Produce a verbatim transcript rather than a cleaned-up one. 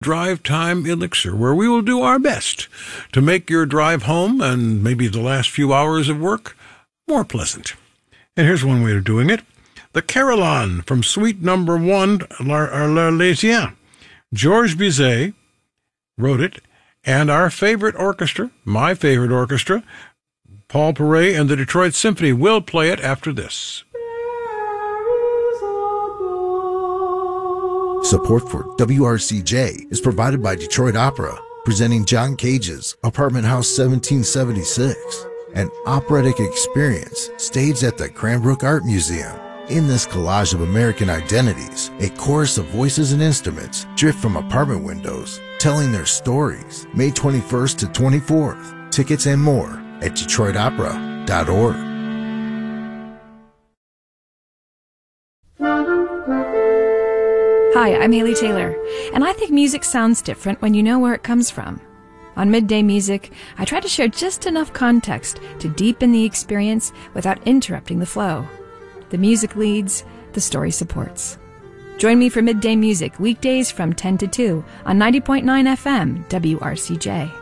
Drive Time Elixir, where we will do our best to make your drive home and maybe the last few hours of work more pleasant. And here's one way of doing it. The Carillon from Suite Number One, L'Arlésienne. Georges Bizet wrote it, and our favorite orchestra, my favorite orchestra, Paul Paray and the Detroit Symphony, will play it after this. Support for W R C J is provided by Detroit Opera, presenting John Cage's Apartment House seventeen seventy-six, an operatic experience staged at the Cranbrook Art Museum. In this collage of American identities, a chorus of voices and instruments drift from apartment windows, telling their stories. May twenty-first to twenty-fourth. Tickets and more at detroit opera dot org. Hi, I'm Haley Taylor, and I think music sounds different when you know where it comes from. On Midday Music, I try to share just enough context to deepen the experience without interrupting the flow. The music leads, the story supports. Join me for Midday Music weekdays from ten to two on ninety point nine F M W R C J.